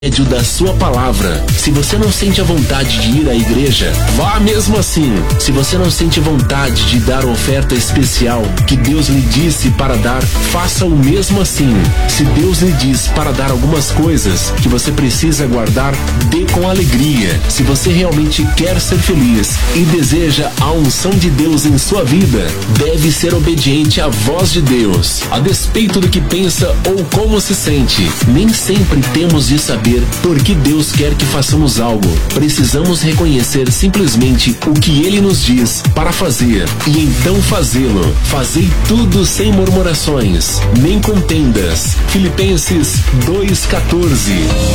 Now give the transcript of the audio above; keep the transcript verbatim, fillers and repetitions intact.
médio da sua palavra. Se você não sente a vontade de ir à igreja, vá mesmo assim. Se você não sente vontade de dar a oferta especial que Deus lhe disse para dar, faça o mesmo assim. Se Deus lhe diz para dar algumas coisas que você precisa guardar, dê com alegria. Se você realmente quer ser feliz e deseja a unção de Deus em sua vida, deve ser obediente à voz de Deus, a despeito do que pensa ou como se sente. Nem sempre temos de saber por que Deus quer que façamos algo. Precisamos reconhecer simplesmente o que Ele nos diz para fazer e então fazê-lo. Fazei tudo sem murmurações, nem contendas. Filipenses dois, quatorze.